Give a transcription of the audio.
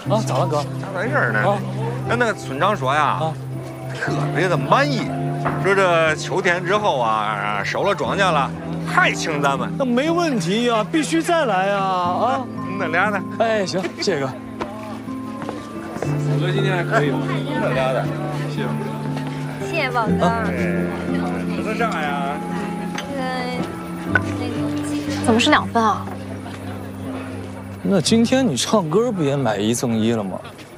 啊，咋了哥？ 咋回事呢？ 啊， 跟那个村长说呀，特别的满意，说这秋天之后啊，收了庄稼了，还请咱们。 那没问题呀，必须再来呀！啊， 那俩的， 哎，行，谢谢哥。 我哥今天还可以吗？ 那俩的， 谢。 谢谢宝哥。 这是啥呀？ 怎么是2份啊？ 那今天你唱歌不也买1赠1了吗？